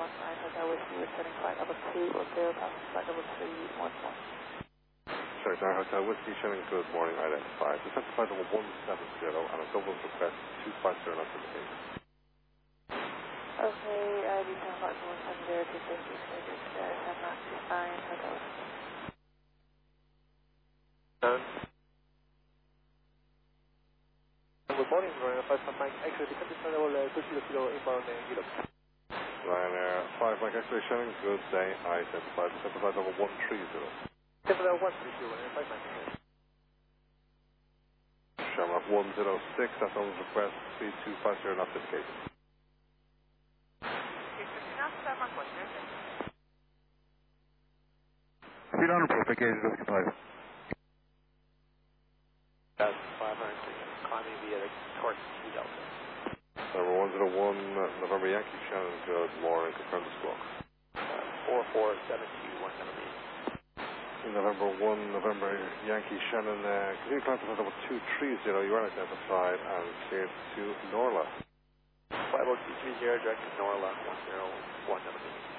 9 Hotel Whiskey, returning flight level 2 or 0 past flight level 311. Sorry, Tower Hotel Whiskey, Shannon, good morning, identified. Descent to flight level 170 and a double request 250 not indicated. Okay, descent flight level 170 to safety extended, 10 knots, 9 Hotel Whiskey. Good morning, Ryanair 5 Mike X-ray, descent to flight level 200 inbound Europe. Ryanair 5 Mike X-ray, Shannon, good day, identified. Descent to flight level 130. Level 130, Ryanair 5 Mike X-ray. Shamrock 106, that's on request 3250 not indicated. Speed on approach, engage Whiskey 5. That's 500, climbing via the torque 2 Delta. Number 101, November Yankee, Shannon, good morning, confirm the squawk. 4472178. November 1, November Yankee, Shannon, continue climb to level 230, you are identified and cleared to Norla. 5030, direct to Norla, 10178.